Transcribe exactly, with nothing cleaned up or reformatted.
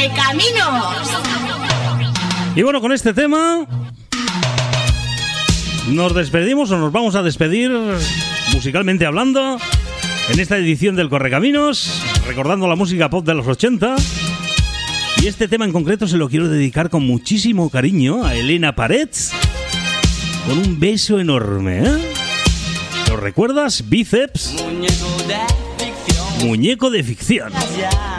Correcaminos. Y bueno, con este tema nos despedimos o nos vamos a despedir musicalmente hablando en esta edición del Correcaminos, recordando la música pop de los ochenta. Y este tema en concreto se lo quiero dedicar con muchísimo cariño a Elena Parets, con un beso enorme, ¿eh? ¿Lo recuerdas? Bíceps. Muñeco de ficción. Muñeco de ficción.